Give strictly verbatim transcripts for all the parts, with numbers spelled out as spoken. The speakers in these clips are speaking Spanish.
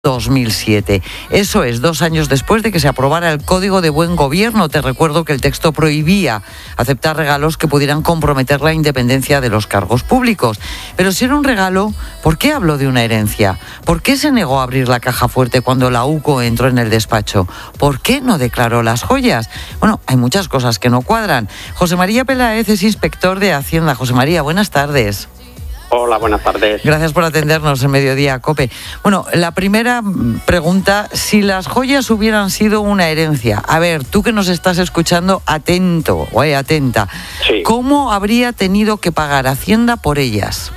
dos mil siete. Eso es, dos años después de que se aprobara el Código de Buen Gobierno. Te recuerdo que el texto prohibía aceptar regalos que pudieran comprometer la independencia de los cargos públicos. Pero si era un regalo, ¿por qué habló de una herencia? ¿Por qué se negó a abrir la caja fuerte cuando la UCO entró en el despacho? ¿Por qué no declaró las joyas? Bueno, hay muchas cosas que no cuadran. José María Peláez es inspector de Hacienda. José María, buenas tardes. Hola, buenas tardes. Gracias por atendernos en Mediodía Cope. Bueno, la primera pregunta, si las joyas hubieran sido una herencia, a ver, tú que nos estás escuchando, atento, o eh, atenta, sí. ¿Cómo habría tenido que pagar Hacienda por ellas?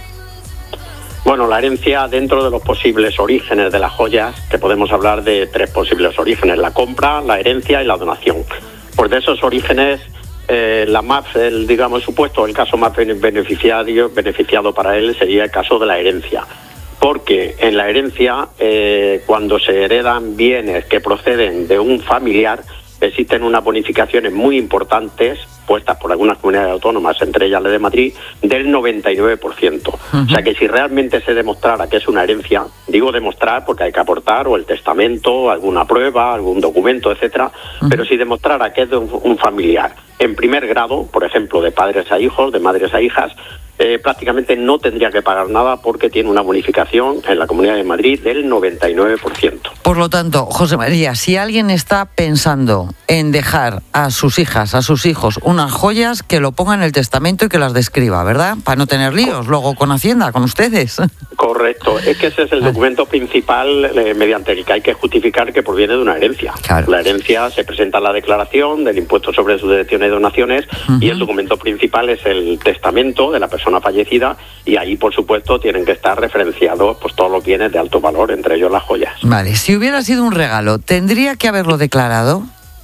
Bueno, la herencia, dentro de los posibles orígenes de las joyas, que podemos hablar de tres posibles orígenes: la compra, la herencia y la donación. Pues de esos orígenes, Eh, la más, el, digamos, supuesto, el caso más beneficiario, beneficiado para él sería el caso de la herencia. Porque en la herencia, eh, cuando se heredan bienes que proceden de un familiar, existen unas bonificaciones muy importantes puestas por algunas comunidades autónomas, entre ellas la de Madrid, del noventa y nueve por ciento. Uh-huh. O sea que si realmente se demostrara que es una herencia, digo demostrar porque hay que aportar o el testamento, alguna prueba, algún documento, etcétera, uh-huh. Pero si demostrara que es de un, un familiar en primer grado, por ejemplo, de padres a hijos, de madres a hijas, Eh, prácticamente no tendría que pagar nada porque tiene una bonificación en la Comunidad de Madrid del noventa y nueve por ciento. Por lo tanto, José María, si alguien está pensando en dejar a sus hijas, a sus hijos, unas joyas, que lo ponga en el testamento y que las describa, ¿verdad? Para no tener líos luego con Hacienda, con ustedes. Correcto, es que ese es el documento principal eh, mediante el que hay que justificar que proviene de una herencia. Claro. La herencia se presenta en la declaración del impuesto sobre sucesiones y donaciones, uh-huh. Y el documento principal es el testamento de la persona fallecida, y ahí por supuesto tienen que estar referenciados pues todos los bienes de alto valor, entre ellos las joyas. Vale, si hubiera sido un regalo, ¿tendría que haberlo declarado?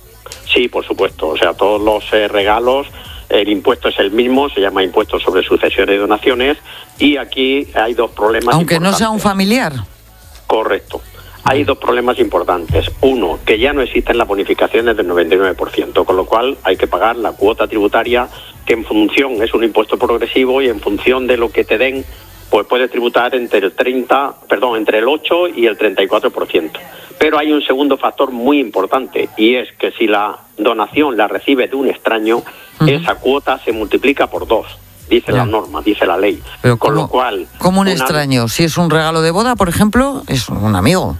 Sí, por supuesto, o sea, todos los eh, regalos, el impuesto es el mismo, se llama impuesto sobre sucesiones y donaciones, y aquí hay dos problemas. Aunque no sea un familiar. Correcto. Hay dos problemas importantes. Uno, que ya no existen las bonificaciones del noventa y nueve por ciento, con lo cual hay que pagar la cuota tributaria, que en función es un impuesto progresivo, y en función de lo que te den, pues puedes tributar entre el treinta, perdón, entre el ocho y el treinta y cuatro por ciento. Pero hay un segundo factor muy importante, y es que si la donación la recibe de un extraño, uh-huh. Esa cuota se multiplica por dos. Dice ya. La norma, dice la ley. Pero con ¿cómo, lo cual, ¿cómo un una... extraño? Si es un regalo de boda, por ejemplo, es un amigo.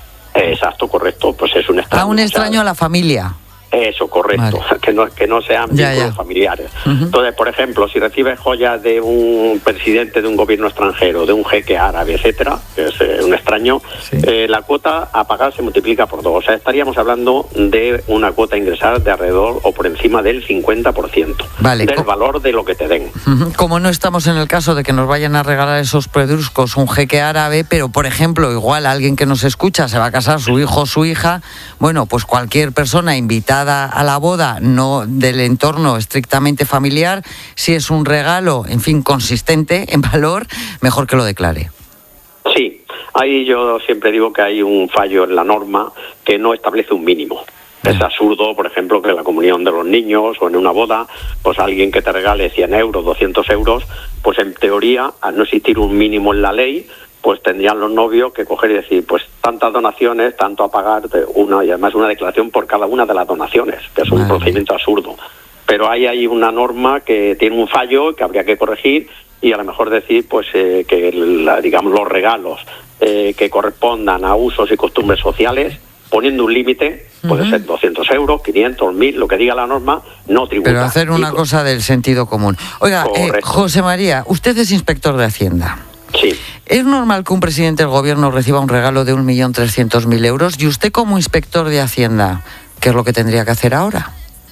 Exacto, correcto, pues es un extraño. A un extraño, o sea, a la familia. Eso, correcto, vale. que, no, que no sean ya, vínculos ya. familiares. Uh-huh. Entonces, por ejemplo, si recibes joyas de un presidente de un gobierno extranjero, de un jeque árabe, etcétera, que es eh, un extraño, sí. eh, la cuota a pagar se multiplica por dos. O sea, estaríamos hablando de una cuota a ingresar de alrededor o por encima del cincuenta por ciento vale. del Co- valor de lo que te den. Uh-huh. Como no estamos en el caso de que nos vayan a regalar esos pedruscos un jeque árabe, pero, por ejemplo, igual alguien que nos escucha se va a casar, su hijo o su hija, bueno, pues cualquier persona invitada a la boda, no del entorno estrictamente familiar, si es un regalo, en fin, consistente en valor, mejor que lo declare. Sí, ahí yo siempre digo que hay un fallo en la norma que no establece un mínimo. Es absurdo, por ejemplo, que en la comunión de los niños o en una boda, pues alguien que te regale cien euros, doscientos euros, pues en teoría, al no existir un mínimo en la ley, pues tendrían los novios que coger y decir, pues tantas donaciones, tanto a pagar, una y además una declaración por cada una de las donaciones, que es un vale. procedimiento absurdo. Pero ahí hay una norma que tiene un fallo que habría que corregir, y a lo mejor decir pues eh, que la, digamos los regalos eh, que correspondan a usos y costumbres sociales, poniendo un límite, puede uh-huh. ser doscientos euros, quinientos, mil, lo que diga la norma, no tributar. Pero hacer una cosa del sentido común. Oiga, eh, José María, usted es inspector de Hacienda. Sí. ¿Es normal que un presidente del gobierno reciba un regalo de un millón trescientos mil euros? Y usted, como inspector de Hacienda, ¿qué es lo que tendría que hacer ahora?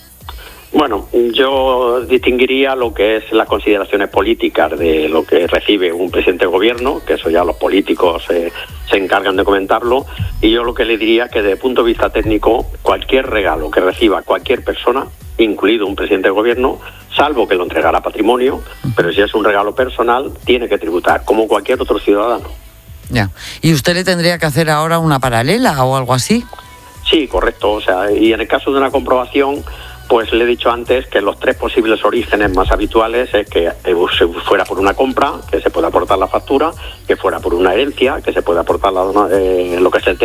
Bueno, yo distinguiría lo que es las consideraciones políticas de lo que recibe un presidente del gobierno, que eso ya los políticos eh, se encargan de comentarlo, y yo lo que le diría que desde el punto de vista técnico, cualquier regalo que reciba cualquier persona, incluido un presidente del gobierno, salvo que lo entregara a patrimonio, pero si es un regalo personal, tiene que tributar, como cualquier otro ciudadano. Ya. ¿Y usted le tendría que hacer ahora una paralela o algo así? Sí, correcto. O sea, y en el caso de una comprobación, Pues le he dicho antes que los tres posibles orígenes más habituales es que fuera por una compra, que se pueda aportar la factura, que fuera por una herencia, que se pueda aportar la, eh, lo que es el